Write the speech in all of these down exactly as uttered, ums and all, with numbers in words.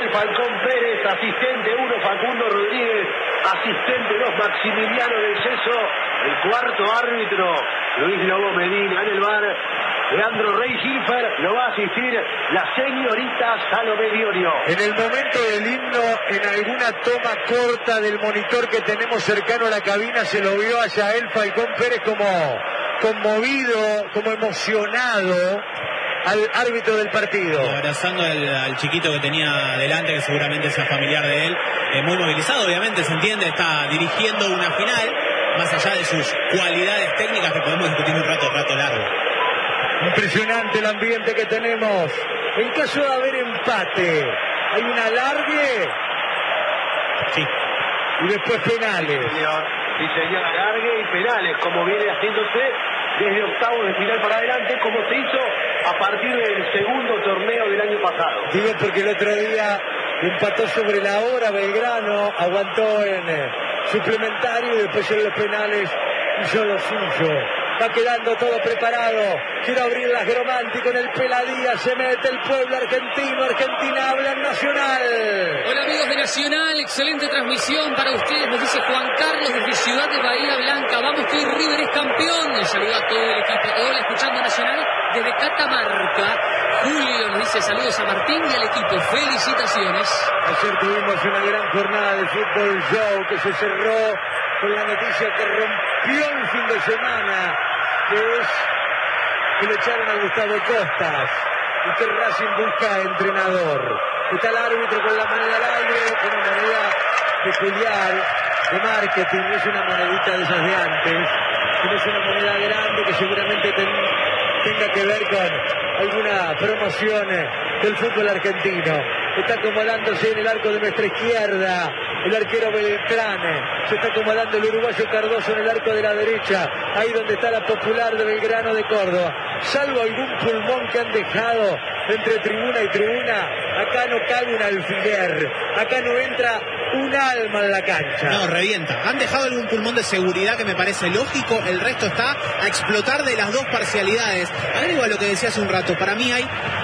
Falcón Pérez, asistente uno, Facundo Rodríguez, asistente dos, Maximiliano del Ceso, el cuarto árbitro, Luis Lobo Medina. En el bar, Leandro Rey Gilfer, lo va a asistir la señorita Salomé Diorio. En el momento del himno, en alguna toma corta del monitor que tenemos cercano a la cabina, se lo vio hacia él Falcón Pérez como conmovido, como emocionado al árbitro del partido. Abrazando al, al chiquito que tenía delante, que seguramente sea familiar de él, eh, muy movilizado, obviamente, se entiende, está dirigiendo una final, más allá de sus cualidades técnicas que podemos discutir un rato, rato largo. Impresionante el ambiente que tenemos. En caso de haber empate, hay un alargue. Sí. Y después penales. Sí, señor. Sí, señor, alargue y penales, como viene haciéndose desde octavos de final para adelante, como se hizo a partir del segundo torneo del año pasado. Digo porque el otro día empató sobre la hora Belgrano, aguantó en eh, suplementario y después en los penales hizo lo suyo. Va quedando todo preparado. Quiere abrir las Gromanti con el Peladía. Se mete el pueblo argentino. Argentina habla en Nacional. Hola amigos de Nacional. Excelente transmisión para ustedes. Nos dice Juan Carlos desde Ciudad de Bahía Blanca. Vamos que River es campeón. Les saluda a todo el equipo. Hola, escuchando Nacional desde Catamarca. Julio nos dice saludos a Martín y al equipo. Felicitaciones. Ayer tuvimos una gran jornada de fútbol show que se cerró con la noticia que rompió el fin de semana, que es que le echaron a Gustavo Costas y que Racing busca entrenador. Está el árbitro con la moneda al aire, una moneda peculiar de marketing, no es una monedita de esas de antes, sino es una moneda grande que seguramente ten, tenga que ver con alguna promoción del fútbol argentino. Está acomodándose en el arco de nuestra izquierda el arquero Beltrán, se está acomodando el uruguayo Cardoso en el arco de la derecha, ahí donde está la Popular de Belgrano de Córdoba. Salvo algún pulmón que han dejado entre tribuna y tribuna, acá no cabe un alfiler, acá no entra un alma en la cancha. No, revienta. Han dejado algún pulmón de seguridad que me parece lógico, el resto está a explotar de las dos parcialidades. Agrego a lo que decía hace un rato, para mí hay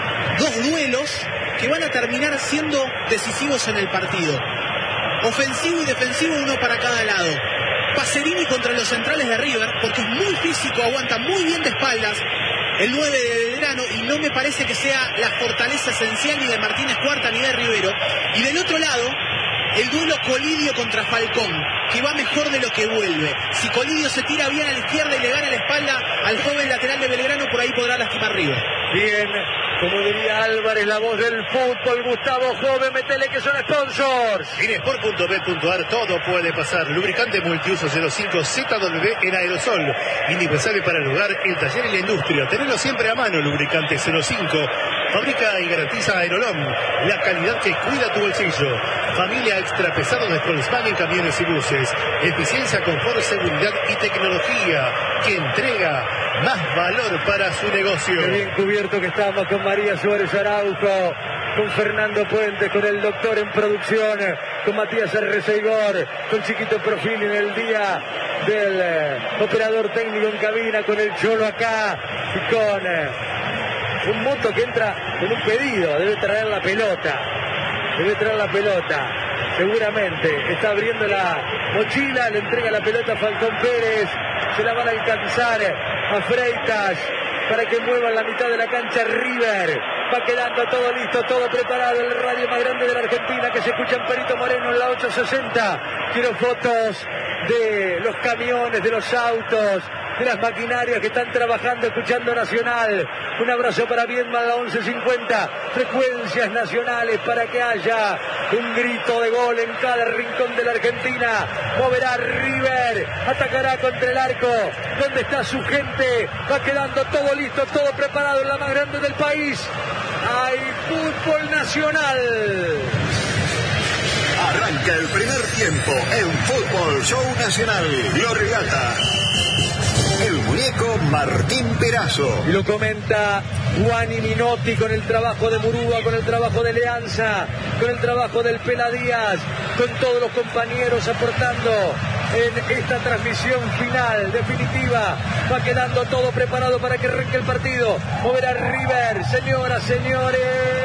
dos duelos que van a terminar siendo decisivos en el partido. Ofensivo y defensivo, uno para cada lado. Pacerini contra los centrales de River, porque es muy físico, aguanta muy bien de espaldas el nueve de Belgrano, y no me parece que sea la fortaleza esencial ni de Martínez Cuarta ni de Rivero. Y del otro lado, el duelo Colidio contra Falcón, que va mejor de lo que vuelve. Si Colidio se tira bien a la izquierda y le gana la espalda al joven lateral de Belgrano, por ahí podrá lastimar River. Bien, como diría Álvarez, la voz del fútbol, Gustavo Jove, metele que son sponsors. En sport punto b punto a r todo puede pasar. Lubricante multiuso cero cinco Z W en aerosol. Indispensable para el hogar, el taller y la industria. Tenerlo siempre a mano, lubricante cero cinco. Fabrica y garantiza Aerolón, la calidad que cuida tu bolsillo. Familia extra pesado de Volkswagen Camiones y Buses. Eficiencia, confort, seguridad y tecnología que entrega más valor para su negocio. Qué bien cubierto que estamos con María Suárez Araujo, con Fernando Puentes, con el doctor en producción, con Matías Arreceigor, con Chiquito Profil en el día del eh, operador técnico en cabina, con el Cholo acá y con eh, un moto que entra con un pedido, debe traer la pelota, debe traer la pelota, seguramente, está abriendo la mochila, le entrega la pelota a Falcón Pérez, se la van a alcanzar a Freitas para que mueva en la mitad de la cancha River. Va quedando todo listo, todo preparado. El radio más grande de la Argentina que se escucha en Perito Moreno en la ochocientos sesenta. Quiero fotos de los camiones, de los autos, de las maquinarias que están trabajando, escuchando Nacional. Un abrazo para Viedma, la once cincuenta. Frecuencias nacionales para que haya un grito de gol en cada rincón de la Argentina. Moverá River, atacará contra el arco. ¿Dónde está su gente? Va quedando todo listo, todo preparado en la más grande del país. Hay fútbol nacional. Arranca el primer tiempo en Fútbol Show Nacional. Lo relata el muñeco Martín Perazo. Y lo comenta Juani Minotti con el trabajo de Murúa, con el trabajo de Leanza, con el trabajo del Peladías, con todos los compañeros aportando en esta transmisión final, definitiva. Va quedando todo preparado para que arranque el partido. Moverá River, señoras, señores.